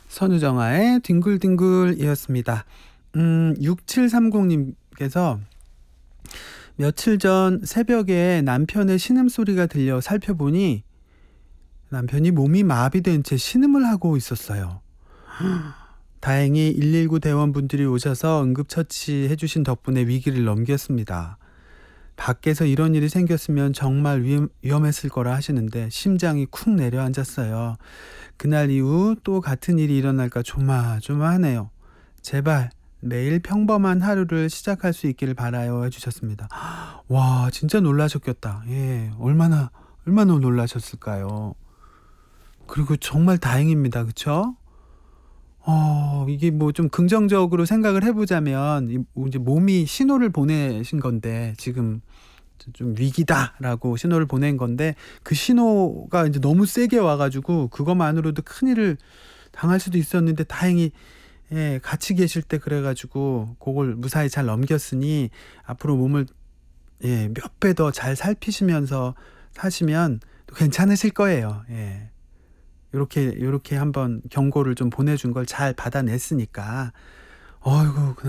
선우정아의 뒹굴뒹굴이었습니다. 6730님께서 며칠 전 새벽에 남편의 신음소리가 들려 살펴보니 남편이 몸이 마비된 채 신음을 하고 있었어요. 다행히 119 대원분들이 오셔서 응급처치해 주신 덕분에 위기를 넘겼습니다. 밖에서 이런 일이 생겼으면 정말 위험했을 거라 하시는데 심장이 쿵 내려앉았어요. 그날 이후 또 같은 일이 일어날까 조마조마하네요. 제발 매일 평범한 하루를 시작할 수 있기를 바라요 해주셨습니다. 와, 진짜 놀라셨겠다. 예, 얼마나 놀라셨을까요? 그리고 정말 다행입니다. 그쵸? 이게 뭐 좀 긍정적으로 생각을 해보자면 이제 몸이 신호를 보내신 건데 지금 좀 위기다라고 신호를 보낸 건데 그 신호가 이제 너무 세게 와가지고 그것만으로도 큰일을 당할 수도 있었는데 다행히 예, 같이 계실 때 그래가지고 그걸 무사히 잘 넘겼으니 앞으로 몸을 예, 몇 배 더 잘 살피시면서 사시면 또 괜찮으실 거예요. 예. 요렇게 한번 경고를 좀 보내준 걸 잘 받아냈으니까. 어이구,